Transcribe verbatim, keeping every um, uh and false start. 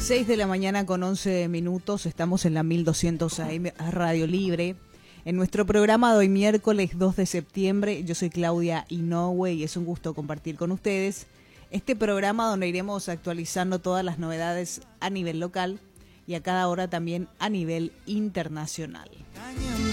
seis de la mañana con once minutos, estamos en la mil doscientos A M Radio Libre. En nuestro programa de hoy miércoles dos de septiembre, yo soy Claudia Inoue y es un gusto compartir con ustedes este programa donde iremos actualizando todas las novedades a nivel local y a cada hora también a nivel internacional.